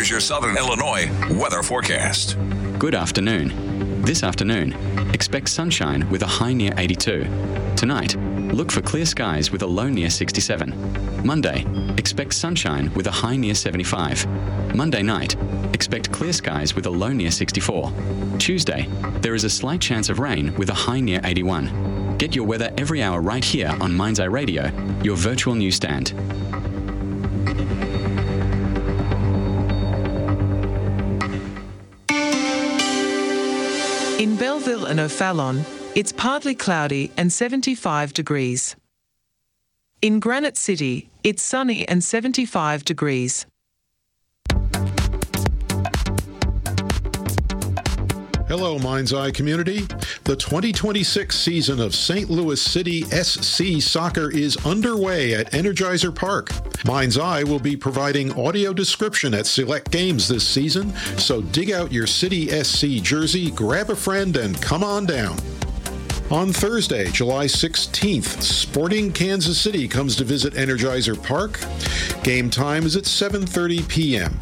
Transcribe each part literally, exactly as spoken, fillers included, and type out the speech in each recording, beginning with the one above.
Here's your Southern Illinois weather forecast. Good afternoon. This afternoon, expect sunshine with a high near eighty-two. Tonight, look for clear skies with a low near sixty-seven. Monday, expect sunshine with a high near seventy-five. Monday night, expect clear skies with a low near sixty-four. Tuesday, there is a slight chance of rain with a high near eighty-one. Get your weather every hour right here on Mind's Eye Radio, your virtual newsstand. In Belleville and O'Fallon, it's partly cloudy and seventy-five degrees. In Granite City, it's sunny and seventy-five degrees. Hello, Mind's Eye community. The twenty twenty-six season of Saint Louis City S C Soccer is underway at Energizer Park. Mind's Eye will be providing audio description at select games this season, so dig out your City S C jersey, grab a friend, and come on down. On Thursday, July sixteenth, Sporting Kansas City comes to visit Energizer Park. Game time is at seven thirty p.m.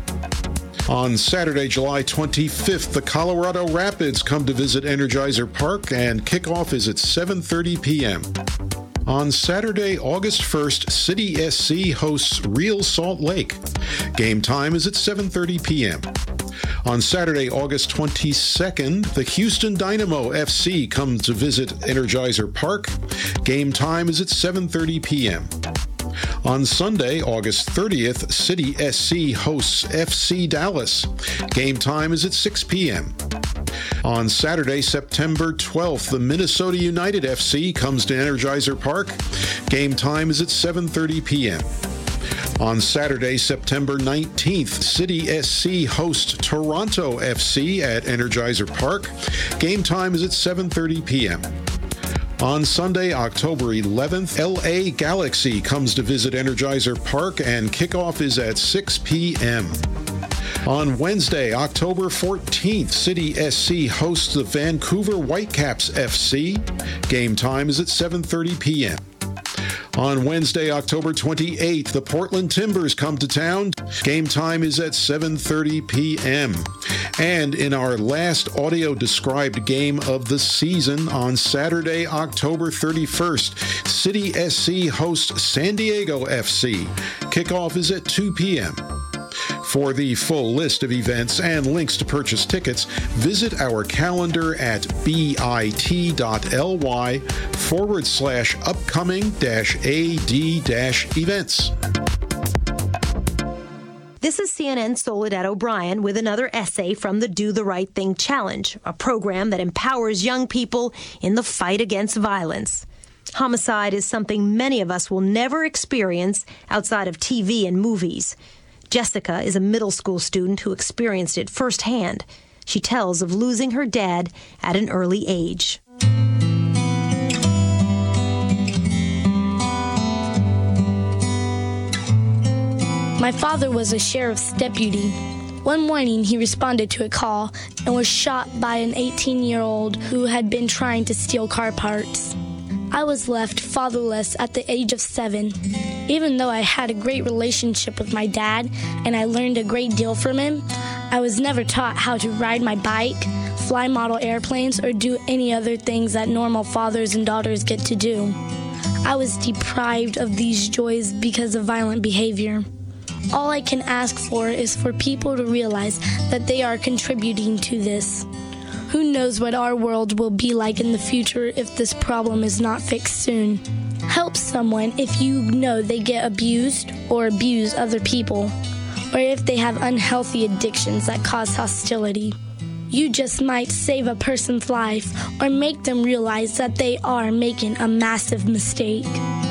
On Saturday, July twenty-fifth, the Colorado Rapids come to visit Energizer Park, and kickoff is at seven thirty p.m. On Saturday, August first, City S C hosts Real Salt Lake. Game time is at seven thirty p.m. On Saturday, August twenty-second, the Houston Dynamo F C comes to visit Energizer Park. Game time is at seven thirty p.m. On Sunday, August thirtieth, City S C hosts F C Dallas. Game time is at six p.m. On Saturday, September twelfth, the Minnesota United F C comes to Energizer Park. Game time is at seven thirty p.m. On Saturday, September nineteenth, City S C hosts Toronto F C at Energizer Park. Game time is at seven thirty p.m. On Sunday, October eleventh, L A Galaxy comes to visit Energizer Park, and kickoff is at six p.m. On Wednesday, October fourteenth, City S C hosts the Vancouver Whitecaps F C. Game time is at seven thirty p.m. On Wednesday, October twenty-eighth, the Portland Timbers come to town. Game time is at seven thirty p.m. And in our last audio-described game of the season, on Saturday, October thirty-first, City S C hosts San Diego F C. Kickoff is at two p.m. For the full list of events and links to purchase tickets, visit our calendar at bit.ly forward slash upcoming dash AD dash events. This is C N N's Soledad O'Brien with another essay from the Do the Right Thing Challenge, a program that empowers young people in the fight against violence. Homicide is something many of us will never experience outside of T V and movies. Jessica is a middle school student who experienced it firsthand. She tells of losing her dad at an early age. My father was a sheriff's deputy. One morning, he responded to a call and was shot by an eighteen-year-old who had been trying to steal car parts. I was left fatherless at the age of seven. Even though I had a great relationship with my dad and I learned a great deal from him, I was never taught how to ride my bike, fly model airplanes, or do any other things that normal fathers and daughters get to do. I was deprived of these joys because of violent behavior. All I can ask for is for people to realize that they are contributing to this. Who knows what our world will be like in the future if this problem is not fixed soon. Help someone if you know they get abused or abuse other people, or if they have unhealthy addictions that cause hostility. You just might save a person's life or make them realize that they are making a massive mistake.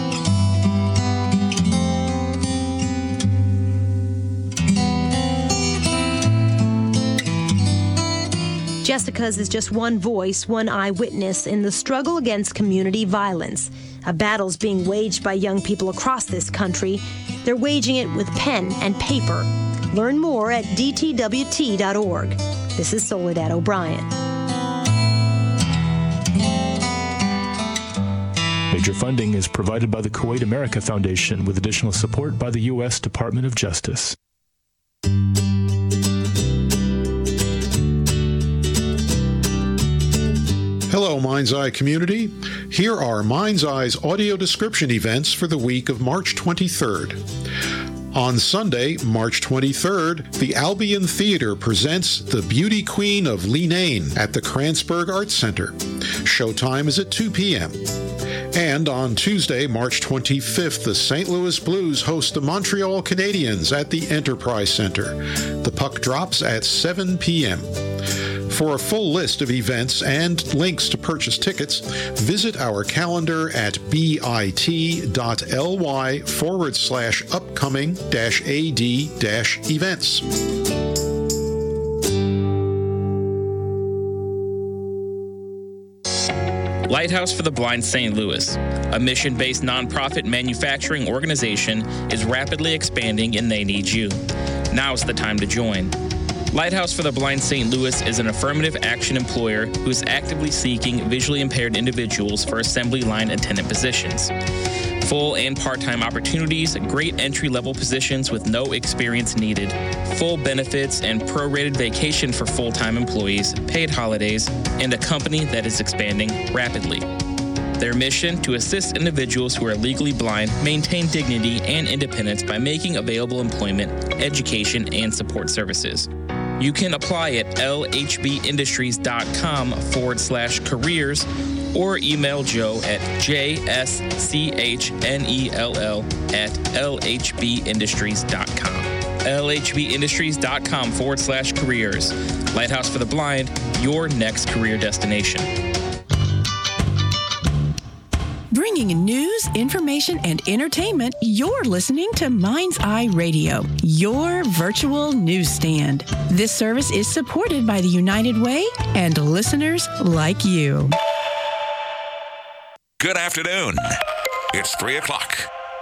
Jessica's is just one voice, one eyewitness in the struggle against community violence. A battle's being waged by young people across this country. They're waging it with pen and paper. Learn more at d t w t dot org. This is Soledad O'Brien. Major funding is provided by the Kuwait America Foundation with additional support by the U S Department of Justice. Hello, Mind's Eye community. Here are Mind's Eye's audio description events for the week of March twenty-third. On Sunday, March twenty-third, the Albion Theater presents The Beauty Queen of Leenane at the Kranzberg Arts Center. Showtime is at two p.m. And on Tuesday, March twenty-fifth, the Saint Louis Blues host the Montreal Canadiens at the Enterprise Center. The puck drops at seven p.m. For a full list of events and links to purchase tickets, visit our calendar at bit.ly forward slash upcoming dash AD dash events. Lighthouse for the Blind Saint Louis, a mission-based nonprofit manufacturing organization, is rapidly expanding and they need you. Now's the time to join. Lighthouse for the Blind Saint Louis is an affirmative action employer who is actively seeking visually impaired individuals for assembly line attendant positions. Full and part-time opportunities, great entry-level positions with no experience needed, full benefits and prorated vacation for full-time employees, paid holidays, and a company that is expanding rapidly. Their mission: to assist individuals who are legally blind maintain dignity and independence by making available employment, education, and support services. You can apply at lhbindustries.com forward slash careers or email Joe at jschnell at lhbindustries.com. lhbindustries.com forward slash careers. Lighthouse for the Blind, your next career destination. Bringing news, information, and entertainment, you're listening to Mind's Eye Radio, your virtual newsstand. This service is supported by the United Way and listeners like you. Good afternoon. It's three o'clock.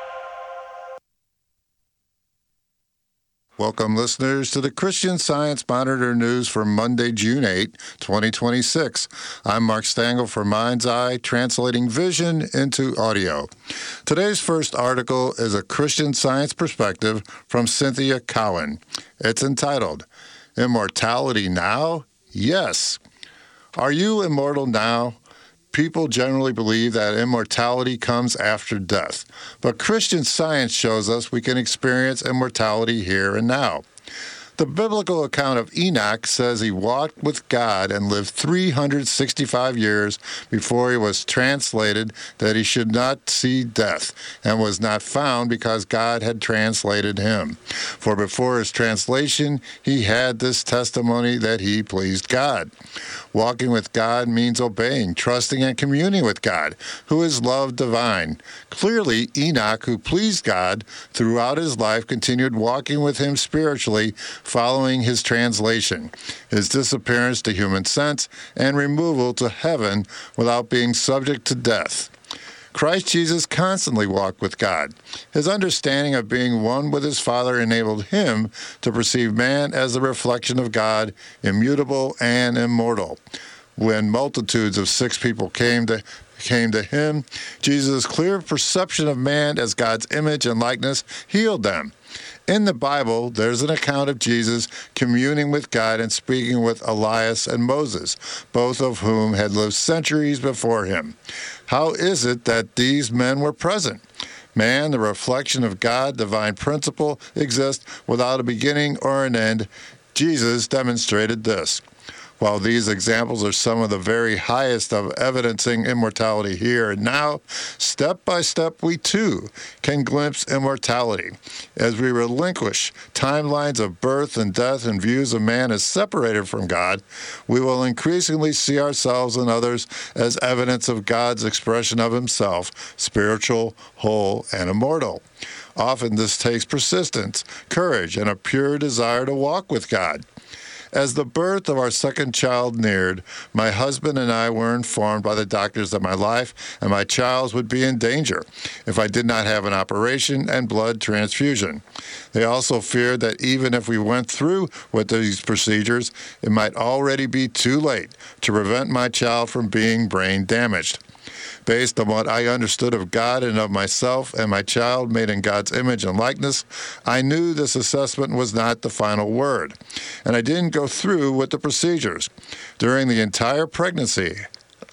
Welcome, listeners, to the Christian Science Monitor News for Monday, June eighth, twenty twenty-six. I'm Mark Stangl for Mind's Eye, translating vision into audio. Today's first article is a Christian Science perspective from Cynthia Cowan. It's entitled, Immortality Now? Yes. Are you immortal now? People generally believe that immortality comes after death, but Christian Science shows us we can experience immortality here and now. The biblical account of Enoch says he walked with God and lived three hundred sixty-five years before he was translated that he should not see death, and was not found because God had translated him. For before his translation, he had this testimony that he pleased God. Walking with God means obeying, trusting, and communing with God, who is love divine. Clearly, Enoch, who pleased God throughout his life, continued walking with him spiritually following his translation, his disappearance to human sense, and removal to heaven without being subject to death. Christ Jesus constantly walked with God. His understanding of being one with his Father enabled him to perceive man as a reflection of God, immutable and immortal. When multitudes of sick people came to came to him, Jesus' clear perception of man as God's image and likeness healed them. In the Bible, there's an account of Jesus communing with God and speaking with Elias and Moses, both of whom had lived centuries before him. How is it that these men were present? Man, the reflection of God, divine principle, exists without a beginning or an end. Jesus demonstrated this. While these examples are some of the very highest of evidencing immortality here and now, step by step we too can glimpse immortality. As we relinquish timelines of birth and death and views of man as separated from God, we will increasingly see ourselves and others as evidence of God's expression of himself, spiritual, whole, and immortal. Often this takes persistence, courage, and a pure desire to walk with God. As the birth of our second child neared, my husband and I were informed by the doctors that my life and my child's would be in danger if I did not have an operation and blood transfusion. They also feared that even if we went through with these procedures, it might already be too late to prevent my child from being brain damaged. Based on what I understood of God and of myself and my child made in God's image and likeness, I knew this assessment was not the final word, and I didn't go through with the procedures. During the entire pregnancy,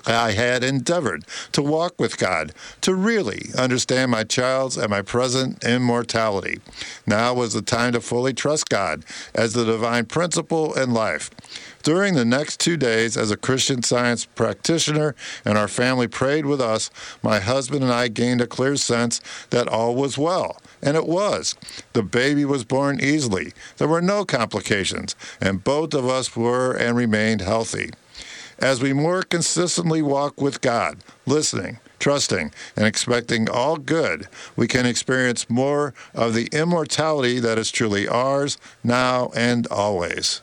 I had endeavored to walk with God, to really understand my child's and my present immortality. Now was the time to fully trust God as the divine principle in life. During the next two days, as a Christian Science practitioner and our family prayed with us, my husband and I gained a clear sense that all was well. And it was. The baby was born easily. There were no complications, and both of us were and remained healthy. As we more consistently walk with God, listening, trusting, and expecting all good, we can experience more of the immortality that is truly ours now and always.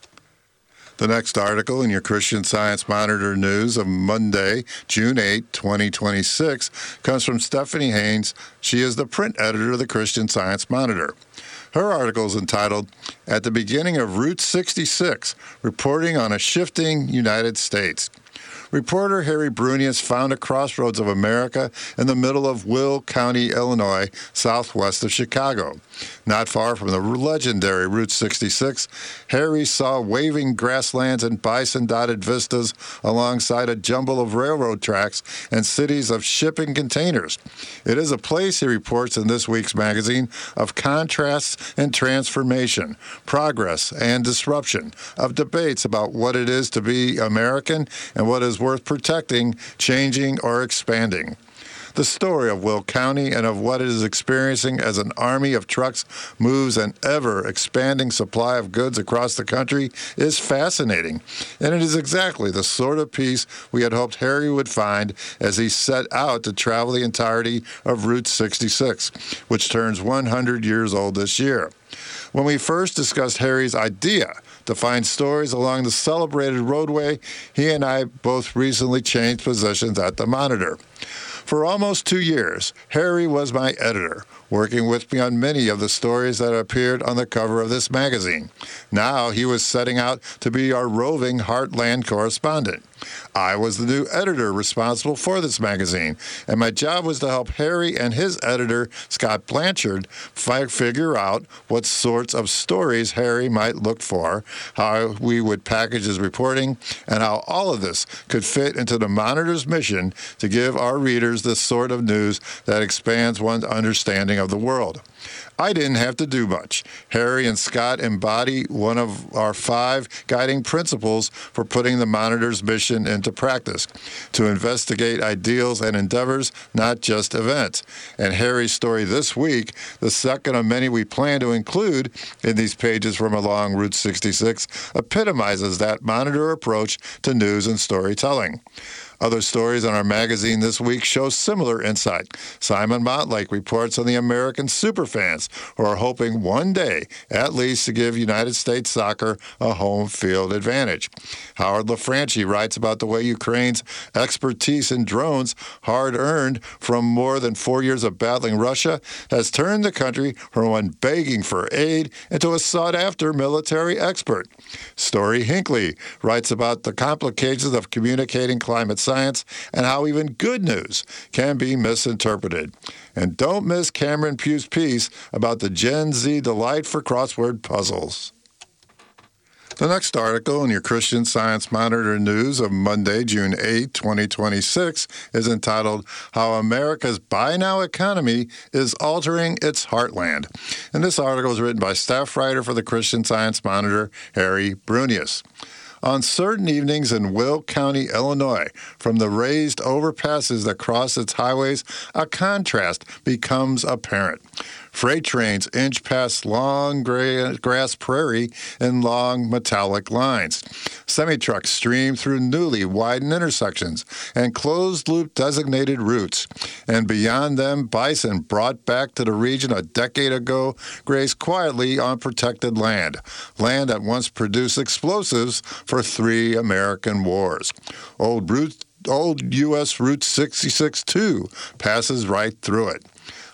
The next article in your Christian Science Monitor news of Monday, June eighth, twenty twenty-six, comes from Stephanie Haynes. She is the print editor of the Christian Science Monitor. Her article is entitled, At the Beginning of Route sixty-six, Reporting on a Shifting United States. Reporter Harry Brunius found a crossroads of America in the middle of Will County, Illinois, southwest of Chicago. Not far from the legendary Route sixty-six, Harry saw waving grasslands and bison-dotted vistas alongside a jumble of railroad tracks and cities of shipping containers. It is a place, he reports in this week's magazine, of contrasts and transformation, progress and disruption, of debates about what it is to be American and what is worth protecting, changing, or expanding. The story of Will County and of what it is experiencing as an army of trucks moves an ever-expanding supply of goods across the country is fascinating, and it is exactly the sort of piece we had hoped Harry would find as he set out to travel the entirety of Route sixty-six, which turns one hundred years old this year. When we first discussed Harry's idea to find stories along the celebrated roadway, he and I both recently changed positions at the Monitor. For almost two years, Harry was my editor, working with me on many of the stories that appeared on the cover of this magazine. Now he was setting out to be our roving Heartland correspondent. I was the new editor responsible for this magazine, and my job was to help Harry and his editor, Scott Blanchard, fi- figure out what sorts of stories Harry might look for, how we would package his reporting, and how all of this could fit into the Monitor's mission to give our readers the sort of news that expands one's understanding of the world. I didn't have to do much. Harry and Scott embody one of our five guiding principles for putting the Monitor's mission into practice: to investigate ideals and endeavors, not just events. And Harry's story this week, the second of many we plan to include in these pages from along Route sixty-six, epitomizes that Monitor approach to news and storytelling. Other stories in our magazine this week show similar insight. Simon Montlake reports on the American superfans who are hoping one day, at least, to give United States soccer a home field advantage. Howard LaFranchi writes about the way Ukraine's expertise in drones, hard-earned from more than four years of battling Russia, has turned the country from one begging for aid into a sought-after military expert. Story Hinckley writes about the complications of communicating climate science and how even good news can be misinterpreted. And don't miss Cameron Pugh's piece about the Gen Z delight for crossword puzzles. The next article in your Christian Science Monitor news of Monday, June eighth, twenty twenty-six, is entitled, How America's Buy Now Economy is Altering Its Heartland. And this article is written by staff writer for the Christian Science Monitor, Harry Brunius. On certain evenings in Will County, Illinois, from the raised overpasses that cross its highways, a contrast becomes apparent. Freight trains inch past long gra- grass prairie in long metallic lines. Semi-trucks stream through newly widened intersections and closed-loop designated routes. And beyond them, bison brought back to the region a decade ago graze quietly on protected land, land that once produced explosives for three American wars. Old, route, old U S Route sixty-six, too, passes right through it.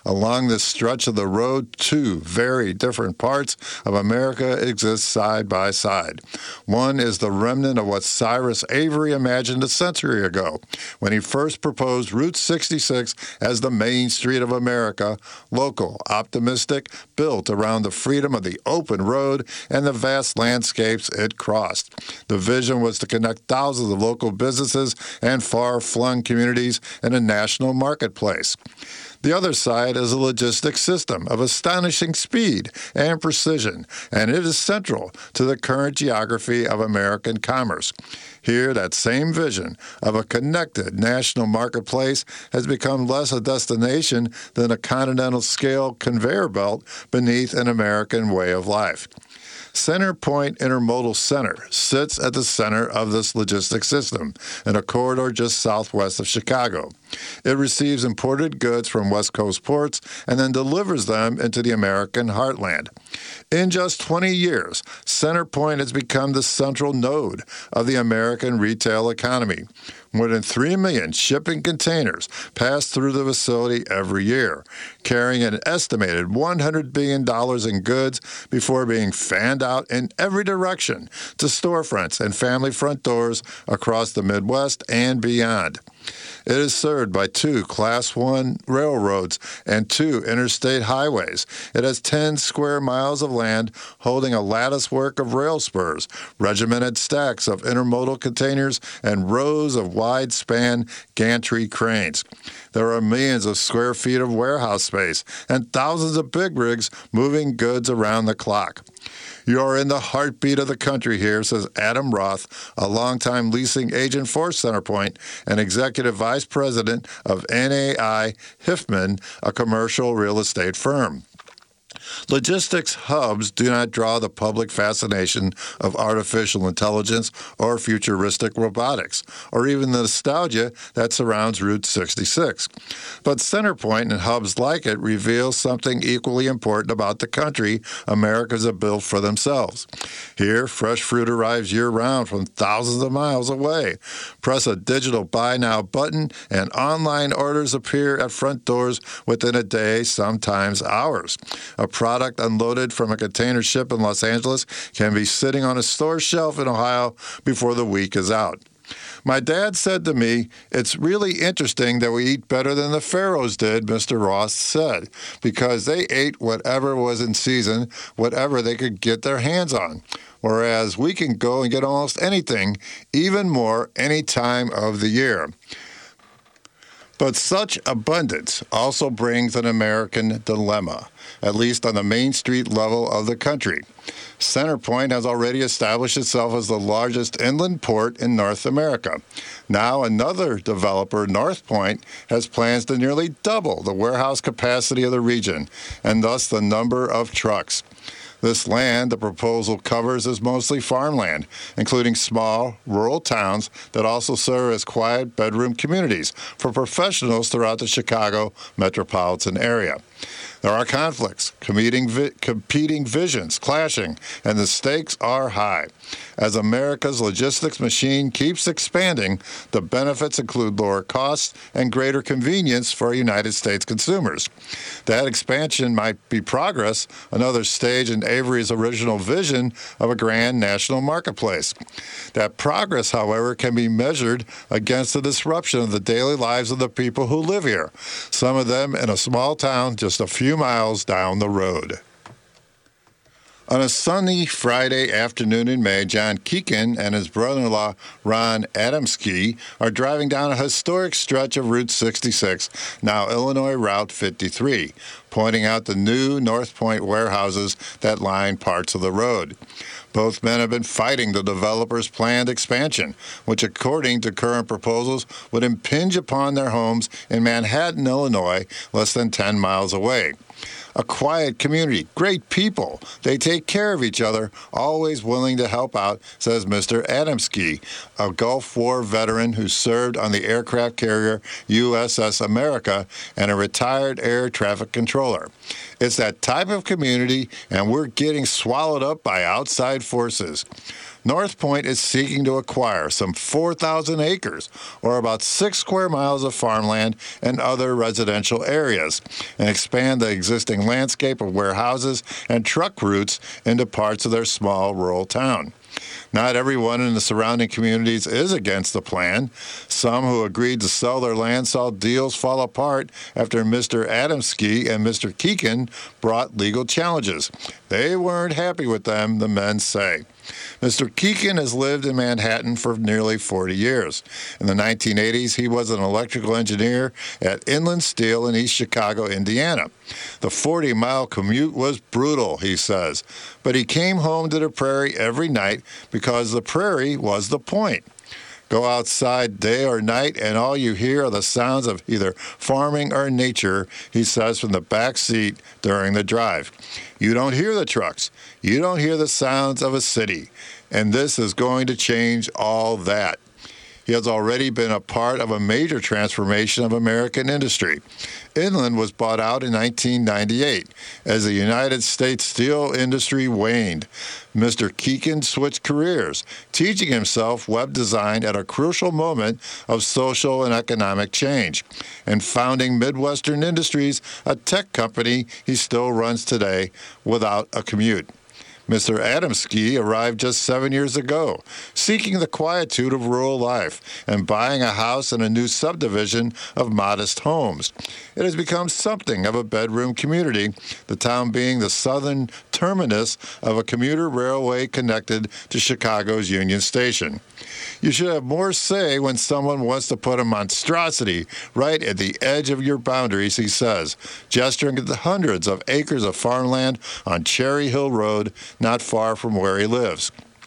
Along this stretch of the road, two very different parts of America exist side by side. One is the remnant of what Cyrus Avery imagined a century ago when he first proposed Route sixty-six as the main street of America, local, optimistic, built around the freedom of the open road and the vast landscapes it crossed. The vision was to connect thousands of local businesses and far-flung communities in a national marketplace. The other side is a logistics system of astonishing speed and precision, and it is central to the current geography of American commerce. Here, that same vision of a connected national marketplace has become less a destination than a continental-scale conveyor belt beneath an American way of life. Center Point Intermodal Center sits at the center of this logistics system in a corridor just southwest of Chicago. It receives imported goods from West Coast ports and then delivers them into the American heartland. In just twenty years, Center Point has become the central node of the American retail economy. More than three million shipping containers pass through the facility every year, carrying an estimated one hundred billion dollars in goods before being fanned out in every direction to storefronts and family front doors across the Midwest and beyond. It is served by two Class one railroads and two interstate highways. It has ten square miles of land holding a latticework of rail spurs, regimented stacks of intermodal containers, and rows of wide-span gantry cranes. There are millions of square feet of warehouse space and thousands of big rigs moving goods around the clock. You're in the heartbeat of the country here, says Adam Roth, a longtime leasing agent for Centerpoint and executive vice president of N A I Hiffman, a commercial real estate firm. Logistics hubs do not draw the public fascination of artificial intelligence or futuristic robotics, or even the nostalgia that surrounds Route sixty-six. But Centerpoint and hubs like it reveal something equally important about the country Americans have built for themselves. Here, fresh fruit arrives year-round from thousands of miles away. Press a digital buy now button, and online orders appear at front doors within a day, sometimes hours. A product unloaded from a container ship in Los Angeles can be sitting on a store shelf in Ohio before the week is out. My dad said to me, "It's really interesting that we eat better than the pharaohs did," Mister Ross said, because they ate whatever was in season, whatever they could get their hands on, whereas we can go and get almost anything, even more, any time of the year. But such abundance also brings an American dilemma, at least on the Main Street level of the country. Centerpoint has already established itself as the largest inland port in North America. Now another developer, North Point, has plans to nearly double the warehouse capacity of the region, and thus the number of trucks. This land the proposal covers is mostly farmland, including small, rural towns that also serve as quiet bedroom communities for professionals throughout the Chicago metropolitan area. There are conflicts, competing, vi- competing visions clashing, and the stakes are high. As America's logistics machine keeps expanding, the benefits include lower costs and greater convenience for United States consumers. That expansion might be progress, another stage in Avery's original vision of a grand national marketplace. That progress, however, can be measured against the disruption of the daily lives of the people who live here, some of them in a small town just a few miles down the road. On a sunny Friday afternoon in May, John Keegan and his brother-in-law, Ron Adamski, are driving down a historic stretch of Route sixty-six, now Illinois Route fifty-three, pointing out the new North Point warehouses that line parts of the road. Both men have been fighting the developer's planned expansion, which, according to current proposals, would impinge upon their homes in Manhattan, Illinois, less than ten miles away. A quiet community, great people. They take care of each other, always willing to help out, says Mister Adamski, a Gulf War veteran who served on the aircraft carrier U S S America and a retired air traffic controller. It's that type of community, and we're getting swallowed up by outside forces. North Point is seeking to acquire some four thousand acres, or about six square miles of farmland and other residential areas, and expand the existing landscape of warehouses and truck routes into parts of their small rural town. Not everyone in the surrounding communities is against the plan. Some who agreed to sell their land saw deals fall apart after Mister Adamski and Mister Keegan brought legal challenges. They weren't happy with them, the men say. Mister Keegan has lived in Manhattan for nearly forty years. In the nineteen eighties, he was an electrical engineer at Inland Steel in East Chicago, Indiana. The forty-mile commute was brutal, he says, but he came home to the prairie every night because the prairie was the point. Go outside day or night, and all you hear are the sounds of either farming or nature, he says from the back seat during the drive. You don't hear the trucks. You don't hear the sounds of a city. And this is going to change all that. He has already been a part of a major transformation of American industry. Inland was bought out in nineteen ninety-eight. As the United States steel industry waned, Mister Keegan switched careers, teaching himself web design at a crucial moment of social and economic change, and founding Midwestern Industries, a tech company he still runs today without a commute. Mister Adamski arrived just seven years ago, seeking the quietude of rural life and buying a house in a new subdivision of modest homes. It has become something of a bedroom community, the town being the southern terminus of a commuter railway connected to Chicago's Union Station. You should have more say when someone wants to put a monstrosity right at the edge of your boundaries, he says, gesturing at the hundreds of acres of farmland on Cherry Hill Road, not far from where he lives.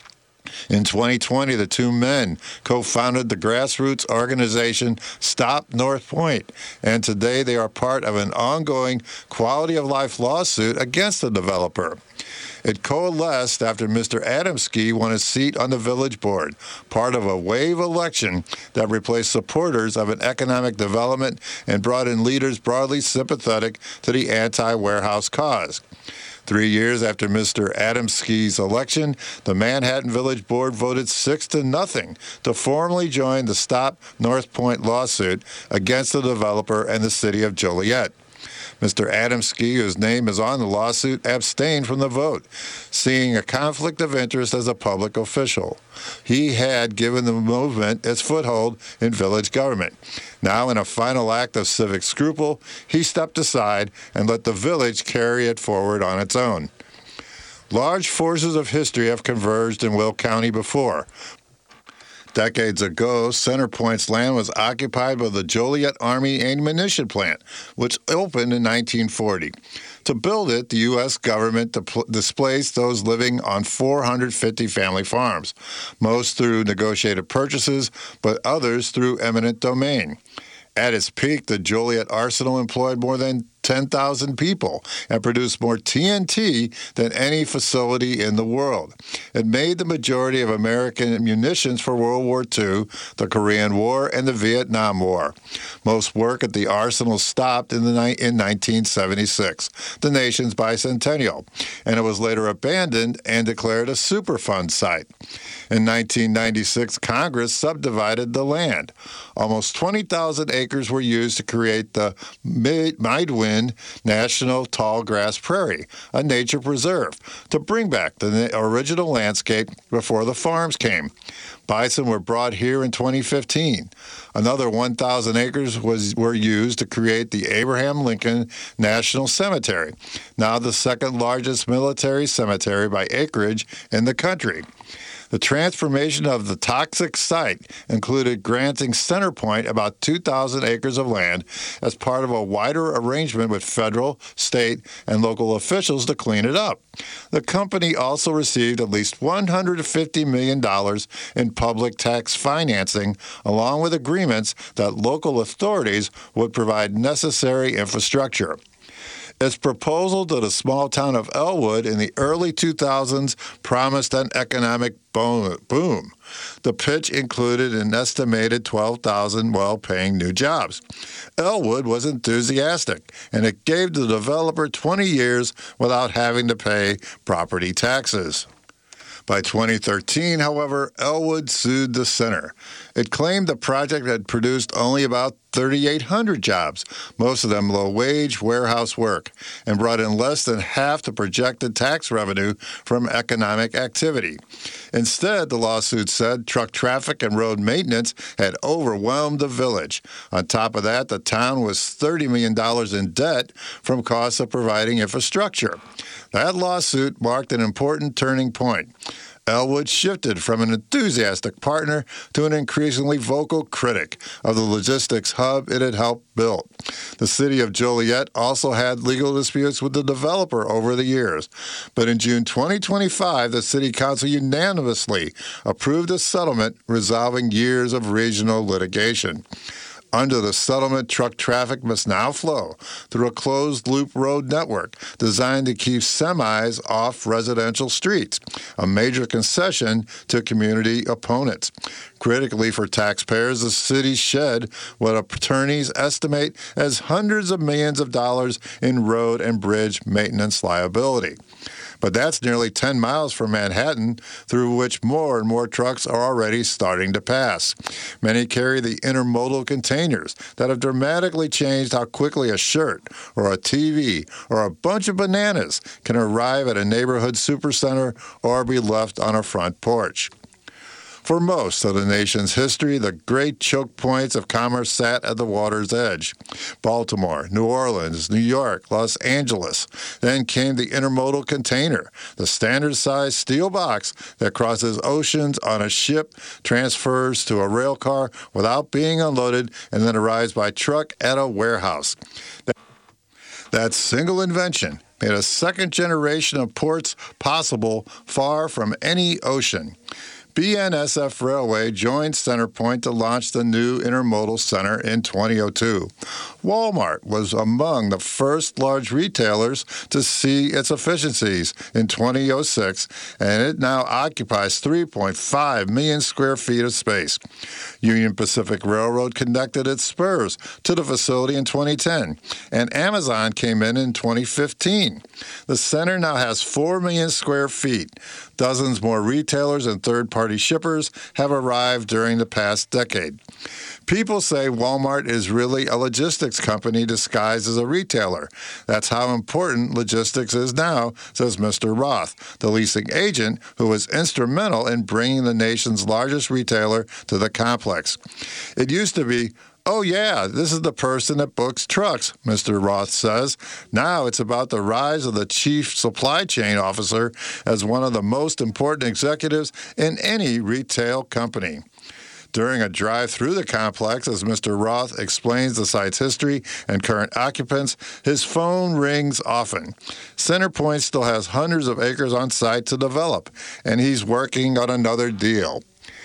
In twenty twenty, the two men co-founded the grassroots organization Stop North Point, and today they are part of an ongoing quality of life lawsuit against the developer. It coalesced after Mister Adamski won a seat on the village board, part of a wave election that replaced supporters of an economic development and brought in leaders broadly sympathetic to the anti-warehouse cause. Three years after Mister Adamski's election, the Manhattan Village Board voted six to nothing to formally join the Stop North Point lawsuit against the developer and the city of Joliet. Mister Adamski, whose name is on the lawsuit, abstained from the vote, seeing a conflict of interest as a public official. He had given the movement its foothold in village government. Now, in a final act of civic scruple, he stepped aside and let the village carry it forward on its own. Large forces of history have converged in Will County before. Decades ago, Center Point's land was occupied by the Joliet Army Ammunition Plant, which opened in nineteen forty. To build it, the U S government dipl- displaced those living on four hundred fifty family farms, most through negotiated purchases, but others through eminent domain. At its peak, the Joliet Arsenal employed more than ten thousand people and produced more T N T than any facility in the world. It made the majority of American munitions for World War Two, the Korean War, and the Vietnam War. Most work at the arsenal stopped in, the ni- in nineteen seventy-six, the nation's bicentennial, and it was later abandoned and declared a Superfund site. In nineteen ninety-six, Congress subdivided the land. Almost twenty thousand acres were used to create the Midwin National Tall Grass Prairie, a nature preserve, to bring back the original landscape before the farms came. Bison were brought here in twenty fifteen. Another one thousand acres was, were used to create the Abraham Lincoln National Cemetery, now the second largest military cemetery by acreage in the country. The transformation of the toxic site included granting Center Point about two thousand acres of land as part of a wider arrangement with federal, state, and local officials to clean it up. The company also received at least one hundred fifty million dollars in public tax financing, along with agreements that local authorities would provide necessary infrastructure. Its proposal to the small town of Elwood in the early two thousands promised an economic boom. The pitch included an estimated twelve thousand well-paying new jobs. Elwood was enthusiastic, and it gave the developer twenty years without having to pay property taxes. By twenty thirteen, however, Elwood sued the center. It claimed the project had produced only about thirty-eight hundred jobs, most of them low-wage warehouse work, and brought in less than half the projected tax revenue from economic activity. Instead, the lawsuit said truck traffic and road maintenance had overwhelmed the village. On top of that, the town was thirty million dollars in debt from costs of providing infrastructure. That lawsuit marked an important turning point. Elwood shifted from an enthusiastic partner to an increasingly vocal critic of the logistics hub it had helped build. The city of Joliet also had legal disputes with the developer over the years. But in June twenty twenty-five, the city council unanimously approved a settlement resolving years of regional litigation. Under the settlement, truck traffic must now flow through a closed-loop road network designed to keep semis off residential streets, a major concession to community opponents. Critically for taxpayers, the city shed what attorneys estimate as hundreds of millions of dollars in road and bridge maintenance liability. But that's nearly ten miles from Manhattan, through which more and more trucks are already starting to pass. Many carry the intermodal containers that have dramatically changed how quickly a shirt or a T V or a bunch of bananas can arrive at a neighborhood supercenter or be left on a front porch. For most of the nation's history, the great choke points of commerce sat at the water's edge. Baltimore, New Orleans, New York, Los Angeles. Then came the intermodal container, the standard-sized steel box that crosses oceans on a ship, transfers to a rail car without being unloaded, and then arrives by truck at a warehouse. That single invention made a second generation of ports possible far from any ocean. B N S F Railway joined CenterPoint to launch the new Intermodal Center in twenty oh two. Walmart was among the first large retailers to see its efficiencies in twenty oh six, and it now occupies three point five million square feet of space. Union Pacific Railroad connected its spurs to the facility in twenty ten, and Amazon came in in twenty fifteen. The center now has four million square feet. Dozens more retailers and third-party shippers have arrived during the past decade. People say Walmart is really a logistics company disguised as a retailer. That's how important logistics is now, says Mister Roth, the leasing agent who was instrumental in bringing the nation's largest retailer to the complex. It used to be, "Oh, yeah, this is the person that books trucks," Mister Roth says. Now it's about the rise of the chief supply chain officer as one of the most important executives in any retail company. During a drive through the complex, as Mister Roth explains the site's history and current occupants, his phone rings often. CenterPoint still has hundreds of acres on site to develop, and he's working on another deal.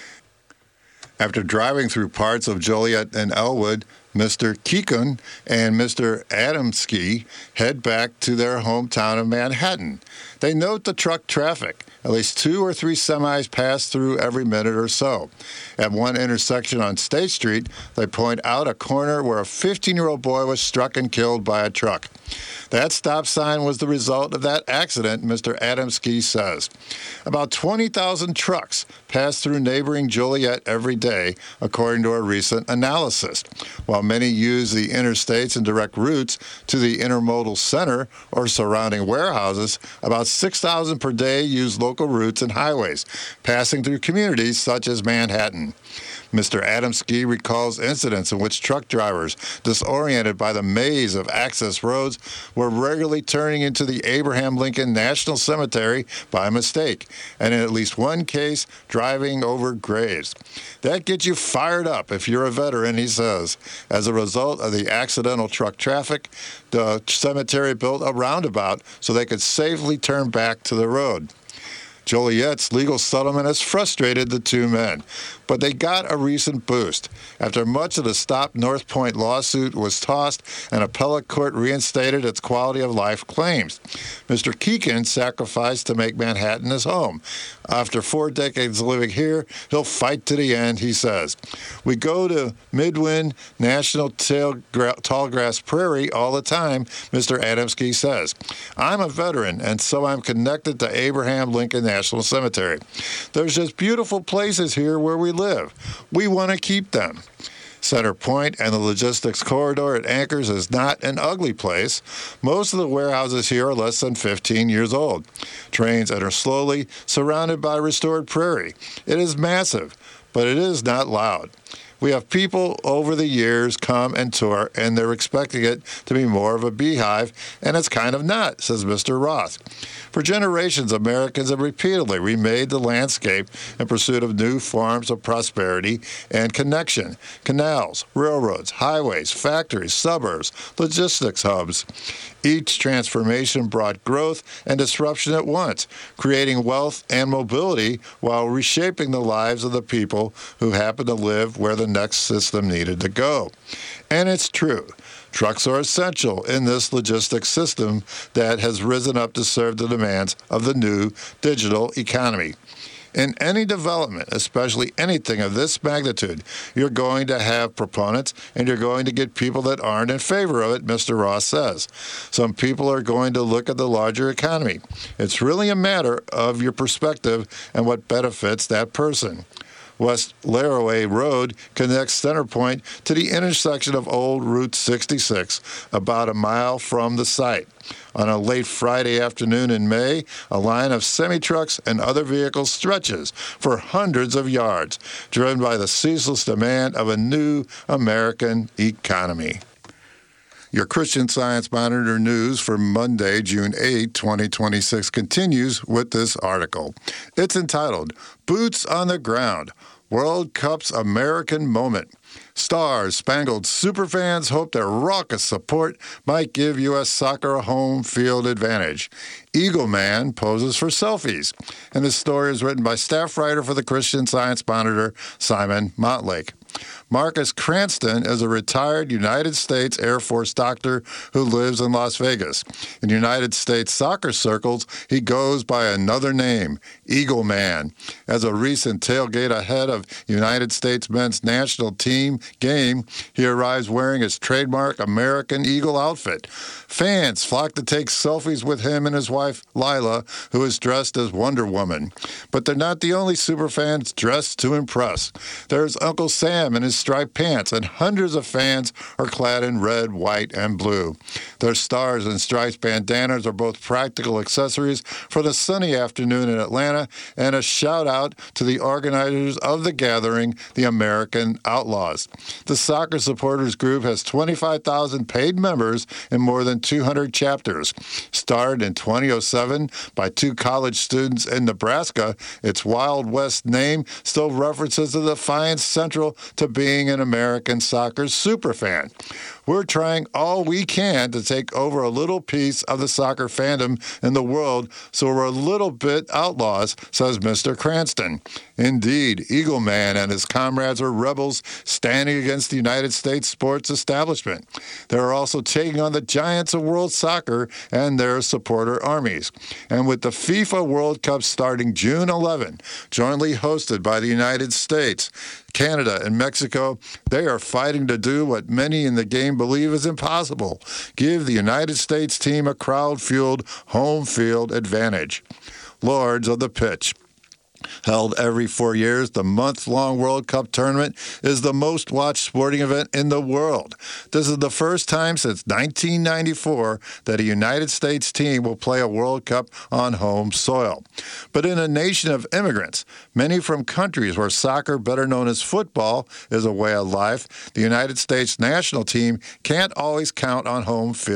After driving through parts of Joliet and Elwood, Mister Kikun and Mister Adamski head back to their hometown of Manhattan. They note the truck traffic. At least two or three semis pass through every minute or so. At one intersection on State Street, they point out a corner where a fifteen-year-old boy was struck and killed by a truck. That stop sign was the result of that accident, Mister Adamski says. About twenty thousand trucks pass through neighboring Joliet every day, according to a recent analysis. While many use the interstates and direct routes to the intermodal center or surrounding warehouses, about six thousand per day use local routes and highways, passing through communities such as Manhattan. Mister Adamski recalls incidents in which truck drivers, disoriented by the maze of access roads, were regularly turning into the Abraham Lincoln National Cemetery by mistake, and in at least one case, driving over graves. That gets you fired up if you're a veteran, he says. As a result of the accidental truck traffic, the cemetery built a roundabout so they could safely turn back to the road. Joliet's legal settlement has frustrated the two men, but they got a recent boost. After much of the Stop North Point lawsuit was tossed, an appellate court reinstated its quality of life claims. Mister Keegan sacrificed to make Manhattan his home. After four decades living here, he'll fight to the end, he says. We go to Midwin National Tallgrass Prairie all the time, Mister Adamski says. I'm a veteran, and so I'm connected to Abraham Lincoln National Cemetery. There's just beautiful places here where we live. We want to keep them. Center Point and the logistics corridor at Anchors is not an ugly place. Most of the warehouses here are less than fifteen years old. Trains enter slowly, surrounded by restored prairie. It is massive, but it is not loud. We have people over the years come and tour, and they're expecting it to be more of a beehive, and it's kind of not, says Mister Roth. For generations, Americans have repeatedly remade the landscape in pursuit of new forms of prosperity and connection. Canals, railroads, highways, factories, suburbs, logistics hubs. Each transformation brought growth and disruption at once, creating wealth and mobility while reshaping the lives of the people who happen to live where the next system needed to go. And it's true. Trucks are essential in this logistics system that has risen up to serve the demands of the new digital economy. In any development, especially anything of this magnitude, you're going to have proponents and you're going to get people that aren't in favor of it, Mister Ross says. Some people are going to look at the larger economy. It's really a matter of your perspective and what benefits that person. West Laraway Road connects Center Point to the intersection of Old Route sixty-six, about a mile from the site. On a late Friday afternoon in May, a line of semi-trucks and other vehicles stretches for hundreds of yards, driven by the ceaseless demand of a new American economy. Your Christian Science Monitor news for Monday, June eighth, twenty twenty-six continues with this article. It's entitled, Boots on the Ground, World Cup's American Moment. Star-spangled superfans hope their raucous support might give U S soccer a home field advantage. Eagle Man poses for selfies. And this story is written by staff writer for the Christian Science Monitor, Simon Montlake. Marcus Cranston is a retired United States Air Force doctor who lives in Las Vegas. In United States soccer circles, he goes by another name, Eagle Man. As a recent tailgate ahead of United States men's national team game, he arrives wearing his trademark American Eagle outfit. Fans flock to take selfies with him and his wife, Lila, who is dressed as Wonder Woman. But they're not the only superfans dressed to impress. There's Uncle Sam in his striped pants, and hundreds of fans are clad in red, white, and blue. Their stars and striped bandanas are both practical accessories for the sunny afternoon in Atlanta, and a shout-out to the organizers of the gathering, the American Outlaws. The soccer supporters group has twenty-five thousand paid members in more than two hundred chapters. Started in twenty oh seven by two college students in Nebraska, its Wild West name still references the Defiance Central to being an American soccer superfan. We're trying all we can to take over a little piece of the soccer fandom in the world, so we're a little bit outlaws, says Mister Cranston. Indeed, Eagle Man and his comrades are rebels standing against the United States sports establishment. They're also taking on the giants of world soccer and their supporter armies. And with the FIFA World Cup starting June eleventh, jointly hosted by the United States, Canada, and Mexico, they are fighting to do what many in the game believe is impossible: give the United States team a crowd-fueled home field advantage. Lords of the Pitch. Held every four years, the month-long World Cup tournament is the most-watched sporting event in the world. This is the first time since nineteen ninety-four that a United States team will play a World Cup on home soil. But in a nation of immigrants, many from countries where soccer, better known as football, is a way of life, the United States national team can't always count on home field